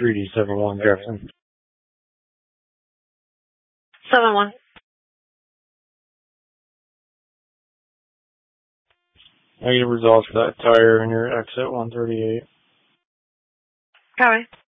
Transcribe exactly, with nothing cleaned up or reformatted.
three D seven one Jefferson. seven one. Negative results for that tire in your exit one thirty-eight. Copy.